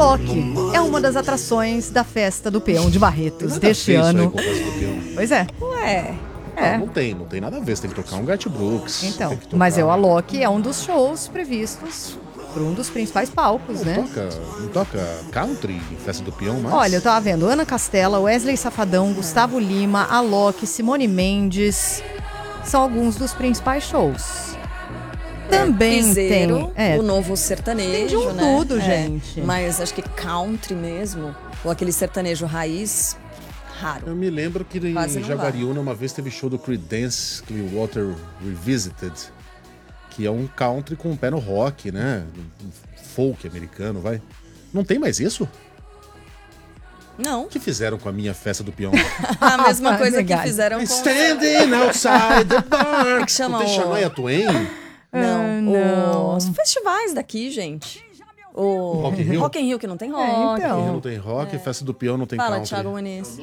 Loki é uma das atrações da Festa do Peão de Barretos deste ano. Pois é. Ué. Não tem nada a ver, você tem que tocar um Garth Brooks. Então, mas a Loki é um dos shows previstos por um dos principais palcos, né? Não toca country em Festa do Peão, mas... Olha, eu tava vendo Ana Castela, Wesley Safadão, Gustavo Lima, Alok, Simone Mendes. São alguns dos principais shows. Também Piseiro, tem... o novo sertanejo, tem de um né? tudo, gente. Mas acho que country mesmo, ou aquele sertanejo raiz, raro. Eu me lembro que em Quase não Jaguariúna uma vez teve show do Creedence Clearwater Revisited, que é um country com um pé no rock, né? Um folk americano, vai. Não tem mais isso? Não. O que fizeram com a minha Festa do Peão? A mesma coisa que fizeram com... Standing outside the bar. Chama Não tem o- Shania Twain? Não. Os festivais daqui, gente. O Rock in Rio? Rock in Rio que não tem rock. então. Não tem rock, Festa do Peão não tem Fala, country. Thiago Muniz.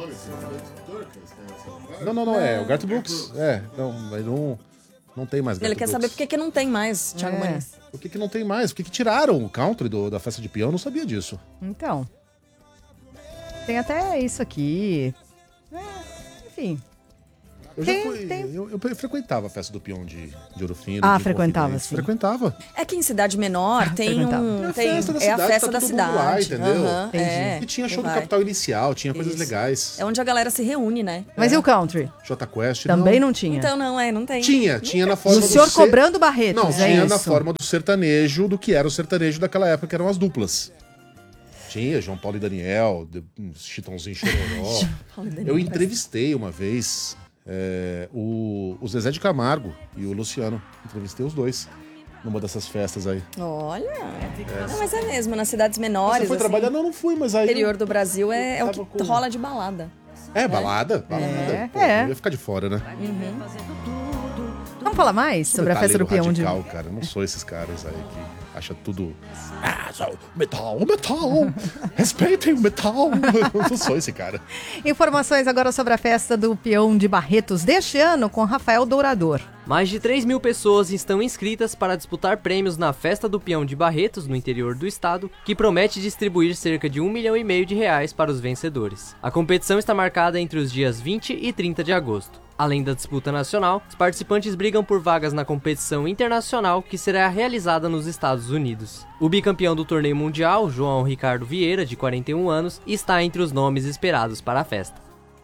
Não, é o Garth Brooks. Mas não tem mais Garth Ele quer Brooks. saber por que não tem mais, Thiago Muniz. Por que não tem mais? Por que tiraram o country da Festa de Peão? Eu não sabia disso. Então. Tem até isso aqui. Enfim. Eu já Tem- fui. tem- Eu frequentava a Festa do Peão de Ouro Fino. Ah, de frequentava, Confidência. sim. Frequentava. É que em cidade menor tem frequentava. um... É a tem- festa da é a cidade, festa tá da todo mundo lá, cidade. entendeu? Aham, é. E tinha show do Vai. Capital Inicial, tinha coisas Isso. legais. É onde a galera se reúne, né? Mas e o country? Jota Quest. Também não tinha. Então não tem. Tinha na forma O do senhor ser- cobrando Barretos, Não, é tinha na isso. forma do sertanejo, do que era o sertanejo daquela época, que eram as duplas. Tinha João Paulo e Daniel, Chitãozinho e Chororó. Paulo e Daniel, Eu entrevistei uma vez o Zezé de Camargo e o Luciano. Entrevistei os dois numa dessas festas aí. Olha. Não, mas é mesmo, nas cidades Você menores, foi assim, trabalhar? Não fui, mas aí... interior do Brasil é o Tava que com- rola de balada. Balada. Pô, é. Eu ia ficar de fora, né? Vamos falar mais sobre a Festa do Peão de... radical, cara. Eu não sou esses caras aí que acham tudo... só metal. Respeitem o metal. Eu não sou esse cara. Informações agora sobre a Festa do Peão de Barretos deste ano com Rafael Dourador. Mais de 3.000 pessoas estão inscritas para disputar prêmios na Festa do Peão de Barretos, no interior do estado, que promete distribuir cerca de R$1,5 milhão para os vencedores. A competição está marcada entre os dias 20 e 30 de agosto. Além da disputa nacional, os participantes brigam por vagas na competição internacional que será realizada nos Estados Unidos. O bicampeão do torneio mundial, João Ricardo Vieira, de 41 anos, está entre os nomes esperados para a festa.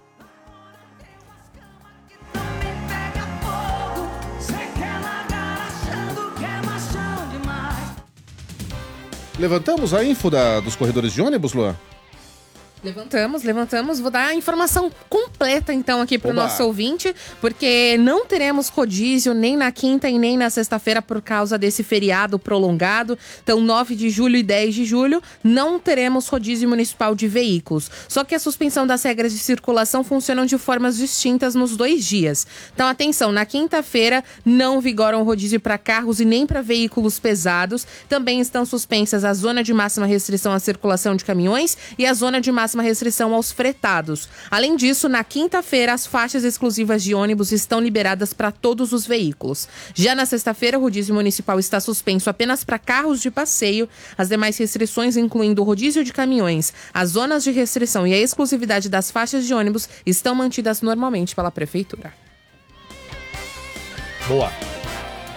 Levantamos a info dos corredores de ônibus, Luan? Levantamos. Vou dar a informação completa, então, aqui para o Oba. nosso ouvinte, porque não teremos rodízio nem na quinta e nem na sexta-feira por causa desse feriado prolongado. Então, 9 de julho e 10 de julho, não teremos rodízio municipal de veículos. Só que a suspensão das regras de circulação funcionam de formas distintas nos 2 dias. Então, atenção, na quinta-feira não vigoram rodízio para carros e nem para veículos pesados. Também estão suspensas a zona de máxima restrição à circulação de caminhões e a zona de máxima restrição aos fretados. Além disso, na quinta-feira, as faixas exclusivas de ônibus estão liberadas para todos os veículos. Já na sexta-feira, o rodízio municipal está suspenso apenas para carros de passeio. As demais restrições, incluindo o rodízio de caminhões, as zonas de restrição e a exclusividade das faixas de ônibus, estão mantidas normalmente pela Prefeitura. Boa.